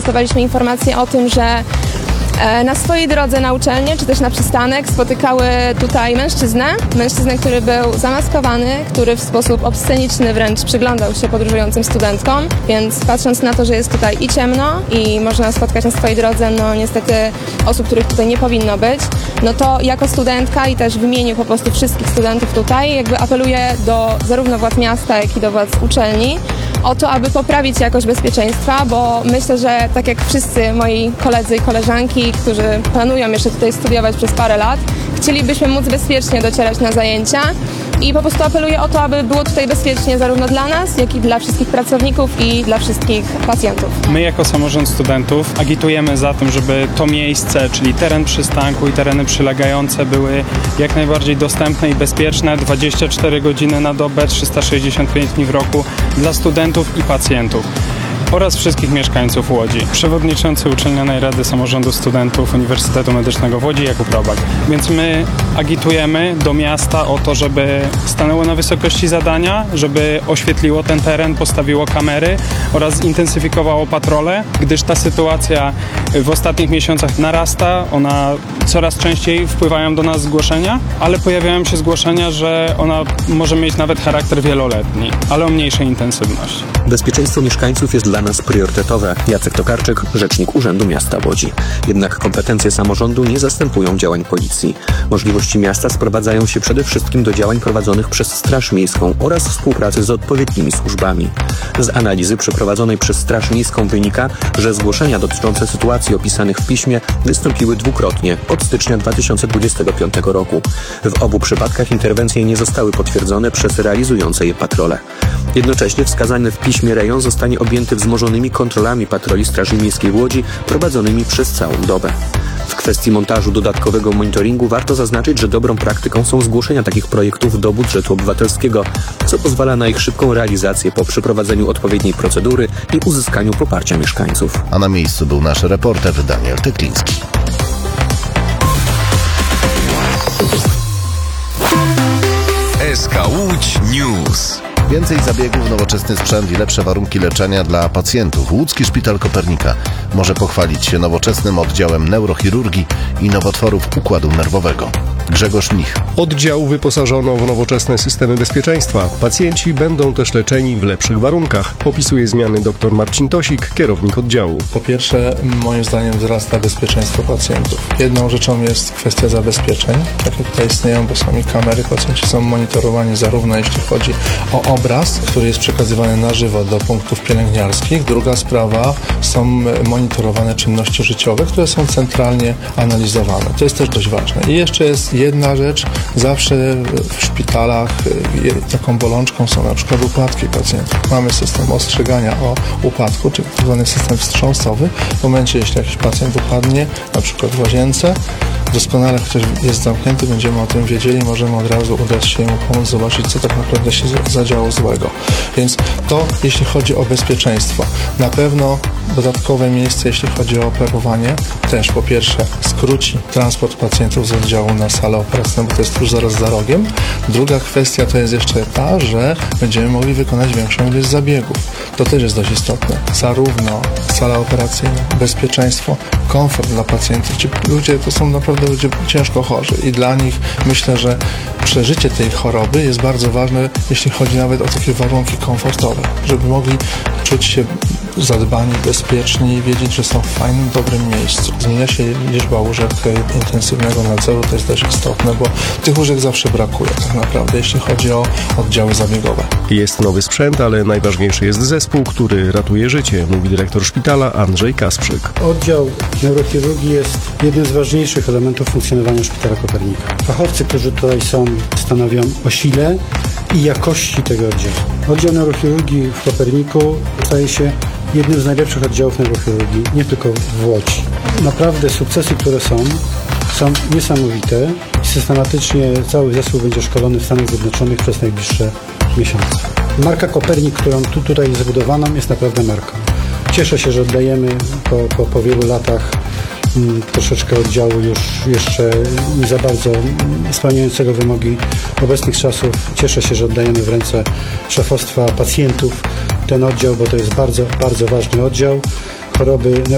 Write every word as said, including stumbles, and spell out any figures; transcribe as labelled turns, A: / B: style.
A: dostawaliśmy informację o tym, że na swojej drodze na uczelnię, czy też na przystanek spotykały tutaj mężczyznę, mężczyznę, który był zamaskowany, który w sposób obsceniczny wręcz przyglądał się podróżującym studentkom, więc patrząc na to, że jest tutaj i ciemno i można spotkać na swojej drodze, no niestety osób, których tutaj nie powinno być, no to jako studentka i też w imieniu po prostu wszystkich studentów tutaj jakby apeluję do zarówno władz miasta, jak i do władz uczelni o to, aby poprawić jakość bezpieczeństwa, bo myślę, że tak jak wszyscy moi koledzy i koleżanki, którzy planują jeszcze tutaj studiować przez parę lat, chcielibyśmy móc bezpiecznie docierać na zajęcia i po prostu apeluję o to, aby było tutaj bezpiecznie zarówno dla nas, jak i dla wszystkich pracowników i dla wszystkich pacjentów.
B: My jako samorząd studentów agitujemy za tym, żeby to miejsce, czyli teren przystanku i tereny przylegające były jak najbardziej dostępne i bezpieczne dwadzieścia cztery godziny na dobę, trzysta sześćdziesiąt pięć dni w roku dla studentów i pacjentów oraz wszystkich mieszkańców Łodzi. Przewodniczący Uczelnianej Rady Samorządu Studentów Uniwersytetu Medycznego w Łodzi Jakub Robak. Więc my agitujemy do miasta o to, żeby stanęło na wysokości zadania, żeby oświetliło ten teren, postawiło kamery oraz zintensyfikowało patrole, gdyż ta sytuacja w ostatnich miesiącach narasta, ona coraz częściej wpływają do nas zgłoszenia, ale pojawiają się zgłoszenia, że ona może mieć nawet charakter wieloletni, ale o mniejszej intensywności.
C: Bezpieczeństwo mieszkańców jest dla nas priorytetowe. Jacek Tokarczyk, rzecznik Urzędu Miasta Łodzi. Jednak kompetencje samorządu nie zastępują działań policji. Możliwości miasta sprowadzają się przede wszystkim do działań prowadzonych przez Straż Miejską oraz współpracy z odpowiednimi służbami. Z analizy przeprowadzonej przez Straż Miejską wynika, że zgłoszenia dotyczące sytuacji opisanych w piśmie wystąpiły dwukrotnie od stycznia dwa tysiące dwudziestego piątego roku. W obu przypadkach interwencje nie zostały potwierdzone przez realizujące je patrole. Jednocześnie wskazany w piśmie rejon zostanie objęty wzmożonymi kontrolami patroli Straży Miejskiej w Łodzi prowadzonymi przez całą dobę. W kwestii montażu dodatkowego monitoringu warto zaznaczyć, że dobrą praktyką są zgłoszenia takich projektów do budżetu obywatelskiego, co pozwala na ich szybką realizację po przeprowadzeniu odpowiedniej procedury i uzyskaniu poparcia mieszkańców.
D: A na miejscu był nasz reporter Daniel Tekliński.
E: S K Łódź News.
D: Więcej zabiegów, nowoczesny sprzęt i lepsze warunki leczenia dla pacjentów. Łódzki Szpital Kopernika może pochwalić się nowoczesnym oddziałem neurochirurgii i nowotworów układu nerwowego. Grzegorz Mnich.
F: Oddział wyposażono w nowoczesne systemy bezpieczeństwa. Pacjenci będą też leczeni w lepszych warunkach. Opisuje zmiany dr Marcin Tosik, kierownik oddziału.
G: Po pierwsze, moim zdaniem wzrasta bezpieczeństwo pacjentów. Jedną rzeczą jest kwestia zabezpieczeń. Tak jak tutaj istnieją czasami kamery, pacjenci są monitorowani zarówno jeśli chodzi o obraz, który jest przekazywany na żywo do punktów pielęgniarskich. Druga sprawa, są monitorowane czynności życiowe, które są centralnie analizowane. To jest też dość ważne. I jeszcze jest jedna rzecz, zawsze w szpitalach taką bolączką są na przykład upadki pacjentów. Mamy system ostrzegania o upadku, czyli tak zwany system wstrząsowy. W momencie, jeśli jakiś pacjent upadnie, na przykład w łazience, doskonale, chociaż jest zamknięty, będziemy o tym wiedzieli, możemy od razu udać się mu pomóc, zobaczyć, co tak naprawdę się zadziało złego. Więc to, jeśli chodzi o bezpieczeństwo. Na pewno dodatkowe miejsce, jeśli chodzi o operowanie, też po pierwsze skróci transport pacjentów z oddziału na salę operacyjną, bo to jest tuż zaraz za rogiem. Druga kwestia to jest jeszcze ta, że będziemy mogli wykonać większą ilość zabiegów. To też jest dość istotne. Zarówno sala operacyjna, bezpieczeństwo, komfort dla pacjentów. Ci ludzie to są naprawdę ludzie ciężko chorzy i dla nich myślę, że przeżycie tej choroby jest bardzo ważne, jeśli chodzi nawet o takie warunki komfortowe, żeby mogli czuć się zadbani, bezpieczni i wiedzieć, że są w fajnym, dobrym miejscu. Zmienia się liczba łóżek intensywnego nadzoru, to jest dość istotne, bo tych łóżek zawsze brakuje tak naprawdę, jeśli chodzi o oddziały zabiegowe.
F: Jest nowy sprzęt, ale najważniejszy jest zespół, który ratuje życie, mówi dyrektor szpitala Andrzej Kasprzyk.
H: Oddział neurochirurgii jest jednym z ważniejszych elementów funkcjonowania Szpitala Kopernika. Fachowcy, którzy tutaj są, stanowią o sile i jakości tego oddziału. Oddział neurochirurgii w Koperniku staje się jednym z najlepszych oddziałów neurochirurgii, nie tylko w Łodzi. Naprawdę sukcesy, które są, są niesamowite i systematycznie cały zespół będzie szkolony w Stanach Zjednoczonych przez najbliższe miesiące. Marka Kopernik, którą tu tutaj zbudowano, jest naprawdę marką. Cieszę się, że oddajemy po, po, po wielu latach m, troszeczkę oddziału już jeszcze nie za bardzo spełniającego wymogi obecnych czasów. Cieszę się, że oddajemy w ręce szefostwa pacjentów ten oddział, bo to jest bardzo, bardzo ważny oddział. Choroby